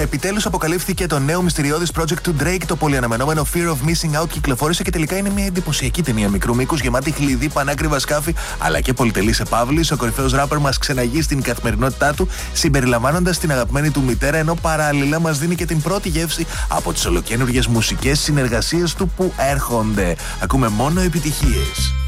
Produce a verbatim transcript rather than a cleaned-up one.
Επιτέλους αποκαλύφθηκε το νέο μυστηριώδης project του Drake, το πολυαναμενόμενο Fear of Missing Out. Κυκλοφόρησε και τελικά είναι μια εντυπωσιακή ταινία μικρού μήκους, γεμάτη χλειδί, πανάκριβα σκάφη αλλά και πολυτελείς επαύλεις. Ο κορυφαίος ράπερ μας ξεναγεί στην καθημερινότητά του, συμπεριλαμβάνοντας την αγαπημένη του μητέρα, ενώ παράλληλα μας δίνει και την πρώτη γεύση από τις ολοκαίνουργιες μουσικές συνεργασίες του που έρχονται. Ακούμε μόνο επιτυχίες.